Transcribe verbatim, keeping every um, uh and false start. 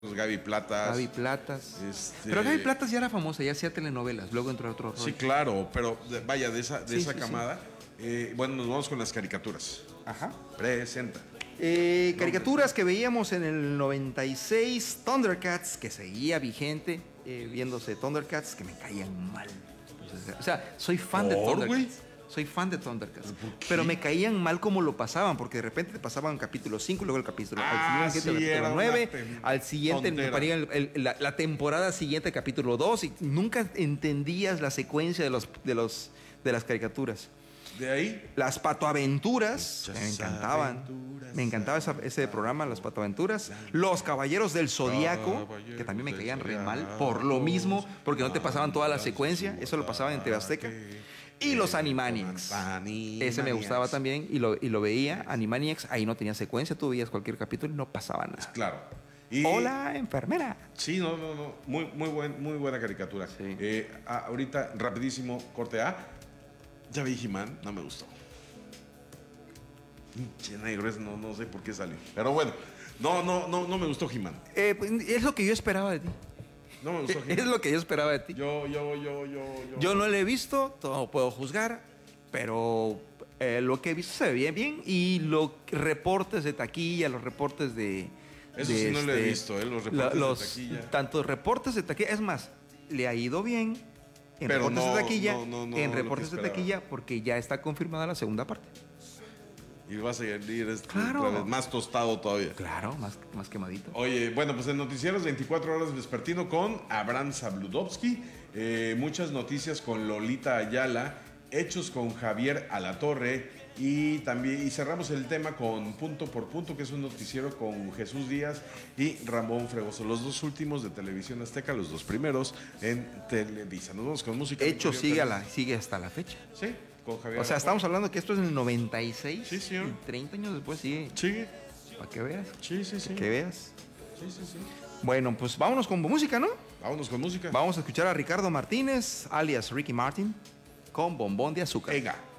Gaby Platas. Gaby Platas. Este... Pero Gaby Platas ya era famosa, ya hacía telenovelas, luego entró a otro rollo. Sí, claro, pero de, vaya, de esa, de sí, esa sí, camada. Sí. Eh, bueno, nos vamos con las caricaturas. Ajá. Presenta. Eh, caricaturas que veíamos en el noventa y seis, Thundercats, que seguía vigente, eh, viéndose Thundercats, que me caían mal. Entonces, o sea, soy fan de Thundercats. Wey? Soy fan de Thundercats. Pero me caían mal como lo pasaban, porque de repente te pasaban capítulo cinco, luego el capítulo, ah, al siguiente sí, el capítulo nueve, al siguiente el, el, la, la temporada siguiente capítulo dos, y nunca entendías la secuencia de los de los de las caricaturas. De ahí las Patoaventuras, me encantaban. Me encantaba esa, ese programa, las Patoaventuras. Los Caballeros del Zodiaco, que también me caían re mal por lo mismo, porque no te pasaban toda la secuencia, eso lo pasaban en T V Azteca. Y los Animaniacs. Ese me gustaba también y lo, y lo veía. Animaniacs, ahí no tenía secuencia, tú veías cualquier capítulo y no pasaba nada. Claro. Y, hola, enfermera. Sí, no, no, no. Muy, muy, buen, muy buena caricatura. Sí. Eh, ah, ahorita, rapidísimo, corte A. Ya vi He-Man, no me gustó. Negro, no, no sé por qué salió. Pero bueno, no, no, no, no me gustó He-Man. Eh, pues, es lo que yo esperaba de ti. No me gustó He-Man. Es lo que yo esperaba de ti. Yo, yo, yo, yo, yo. Yo no lo he visto, no puedo juzgar, pero eh, lo que he visto se ve bien, bien. Y los reportes de taquilla, los reportes de. Eso de sí no este, lo he visto, ¿eh? Los reportes los, de taquilla. Tantos reportes de taquilla. Es más, le ha ido bien en pero reportes no, de taquilla. No, no, no, en reportes de taquilla, porque ya está confirmada la segunda parte. Y vas a ir este, claro. otra vez, más tostado todavía. Claro, más, más quemadito. Oye, bueno, pues en Noticieros veinticuatro horas vespertino con Abraham Zabludovsky. Eh, muchas noticias con Lolita Ayala. Hechos con Javier Alatorre. Y también y cerramos el tema con Punto por Punto, que es un noticiero con Jesús Díaz y Ramón Fregoso. Los dos últimos de Televisión Azteca, los dos primeros en Televisa. Nos vamos con música. Hecho sigue, a la, sigue hasta la fecha. Sí. Con Javier o sea, estamos hablando que esto es en el noventa y seis. Sí, señor. Y treinta años después sigue. Sí. Para que veas. Sí, sí, sí. Para que veas. Sí, sí, sí. Bueno, pues vámonos con música, ¿no? Vámonos con música. Vamos a escuchar a Ricardo Martínez, alias Ricky Martin, con Bombón de Azúcar. Venga.